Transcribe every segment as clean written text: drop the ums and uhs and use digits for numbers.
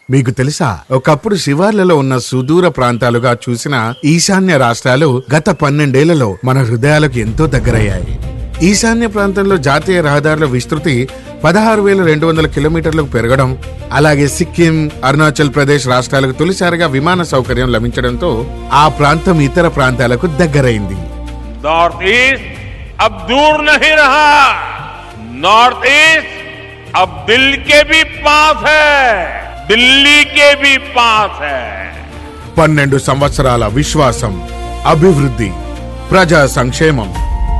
మీకు తెలుసా, ఒకప్పుడు శివార్లలో ఉన్న సుదూర ప్రాంతాలుగా చూసిన ఈశాన్య రాష్ట్రాలు గత 12 ఏళ్లలో మన హృదయాలకు ఎంతో దగ్గరయ్యాయి. ఈశాన్య ప్రాంతంలో జాతీయ రహదారుల విస్తృతి 16,200 కిలోమీటర్లకు పెరగడం, అలాగే సిక్కిం, అరుణాచల్ ప్రదేశ్ రాష్ట్రాలకు తొలిసారిగా విమాన సౌకర్యం లభించడంతో ఆ ప్రాంతం ఇతర ప్రాంతాలకు దగ్గరైంది. नॉर्थ ईस्ट अब दूर नहीं रहा, नॉर्थ ईस्ट अब दिल के भी पास है, दिल्ली के भी पास है. 12 సంవత్సరాల విశ్వాసం, అభివృద్ధి, ప్రజా సంక్షేమం.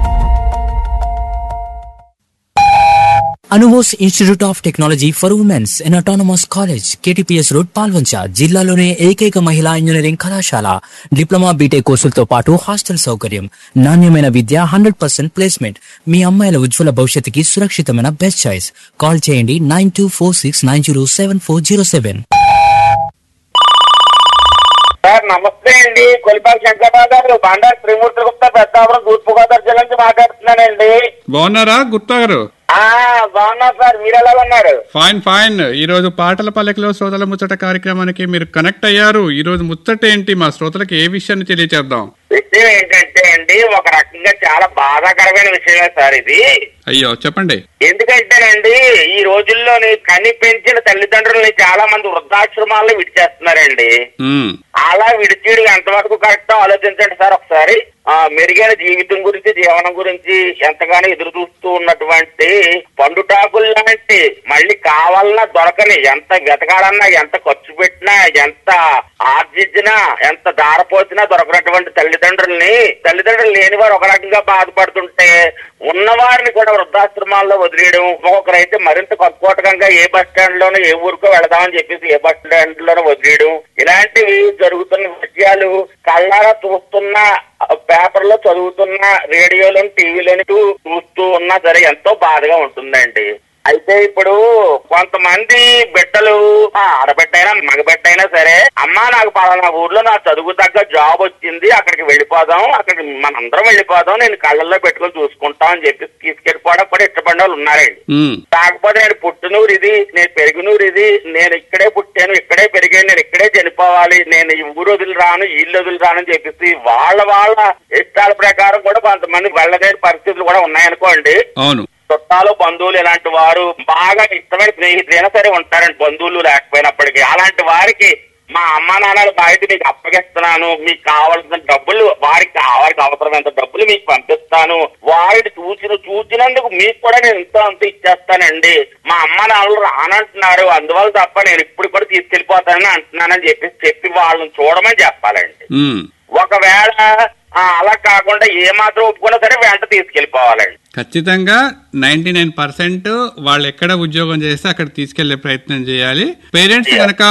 అనుమోస్ institute of technology for women's in autonomous college, KTPS road, Palvancha. జిల్లాలోనే ఏకైక మహిళా ఇంజనీరింగ్ కళాశాల. డిప్లొమా, బీటెక్ కోర్సులతో పాటు హాస్టల్ సౌకర్యం, నాణ్యమైన విద్య, 100% ప్లేస్మెంట్. మీ అమ్మాయిల ఉజ్వల భవిష్యత్తుకి సురక్షితమైన బెస్ట్ చాయిస్. కాల్ చేయండి 9246907407. సార్ నమస్తే అండి. కొలిపాల శంకర్రావు గారు, బండారు త్రిమూర్తి గుప్తా, పెద్దాపురం, తూర్పుగోదావరి జిల్లా నుంచి మాట్లాడుతున్నానండి. బాగున్నారా గుప్తా గారు? బాగున్నా సార్, మీరు ఎలా ఉన్నారు? Fine fine. ఈ రోజు పాటల పల్లెకలో శ్రోతల ముచ్చట కార్యక్రమానికి మీరు కనెక్ట్ అయ్యారు. ఈ రోజు ముచ్చట ఏంటి, మా శ్రోతలకు ఏ విషయాన్ని తెలియచేద్దాం? విషయం ఏంటంటే అండి, ఒక రకంగా చాలా బాధాకరమైన విషయమే సార్ ఇది. అయ్యో చెప్పండి. ఎందుకంటేనండి, ఈ రోజుల్లోని కని పెంచిన తల్లిదండ్రులని చాలా మంది వృద్ధాశ్రమాల్లో విడిచేస్తున్నారండి. అలా విడిచేయడం ఎంతవరకు కరెక్టో ఆలోచించండి సార్ ఒకసారి. మెరుగైన జీవితం గురించి, జీవనం గురించి ఎంతగానో ఎదురు చూస్తూ ఉన్నటువంటి పండుటాకులు లాంటి, మళ్ళీ కావాలన్నా దొరకని, ఎంత వెతకాలన్నా, ఎంత ఖర్చు పెట్టినా, ఎంత ఆర్జించినా, ఎంత దారపోసినా దొరకనటువంటి తల్లిదండ్రులు లేని వారు ఒక రకంగా బాధపడుతుంటే, ఉన్నవారిని కూడా వృద్ధాశ్రమాల్లో వదిలేయడం, ఒక్కొక్కరైతే మరింత కర్కోటకంగా ఏ బస్ స్టాండ్ లోనో ఏ ఊరికో వెళదామని చెప్పేసి ఏ బస్ స్టాండ్ లోనో వదిలేయడం, ఇలాంటివి జరుగుతున్న విషయాలు కళ్ళారా చూస్తున్నా, పేపర్ లో చదువుతున్నా, రేడియోలోని, టీవీలోని చూస్తూ ఉన్నా సరే ఎంతో బాధగా ఉంటుందండి. అయితే ఇప్పుడు కొంతమంది బిడ్డలు, ఆడబిడ్డైనా మగబిడ్డైనా సరే, అమ్మా నాకు పలానా ఊర్లో నా చదువు తగ్గ జాబ్ వచ్చింది, అక్కడికి వెళ్ళిపోదాం, అక్కడికి మనందరం వెళ్ళిపోదాం, నేను కళ్ళల్లో పెట్టుకుని చూసుకుంటాం అని చెప్పి తీసుకెళ్ళిపోవడం కూడా ఇష్టపడిన వాళ్ళు ఉన్నారండి. కాకపోతే నేను పుట్టినూరు ఇది, నేను పెరిగినూరు ఇది, నేను ఇక్కడే పుట్టాను, ఇక్కడే పెరిగాను, నేను ఇక్కడే చనిపోవాలి, నేను ఈ ఊరు వదిలి రాను, ఇల్లు వదిలి రాను అని చెప్పేసి వాళ్ళ ఇష్టాల ప్రకారం కూడా కొంతమంది వెళ్ళలేని పరిస్థితులు కూడా ఉన్నాయనుకోండి. అవును. చుట్టాలు, బంధువులు ఇలాంటి వారు, బాగా ఇష్టమైన స్నేహితులైనా సరే ఉంటారండి, బంధువులు లేకపోయినప్పటికీ. అలాంటి వారికి మా అమ్మా నాన్నల బాధ్యత మీకు అప్పగిస్తున్నాను, మీకు కావాల్సిన డబ్బులు, వారికి అవసరమైన డబ్బులు మీకు పంపిస్తాను, వారిని చూసినందుకు మీకు కూడా నేను ఇంత అంత ఇచ్చేస్తానండి, మా అమ్మా నాన్నలు రానంటున్నారు, అందువల్ల తప్ప నేను ఇప్పుడు కూడా తీసుకెళ్లిపోతానని అంటున్నానని చెప్పి వాళ్ళని చూడమని చెప్పాలండి. ఒకవేళ అలా కాకుండా ఏమాత్రం ఒప్పుకున్నా సరే వెంట తీసుకెళ్లిపోవాలండి. ఖచ్చితంగా 99% వాళ్ళు ఎక్కడ ఉద్యోగం చేస్తే అక్కడ తీసుకెళ్లే ప్రయత్నం చేయాలి. పేరెంట్స్ కనుక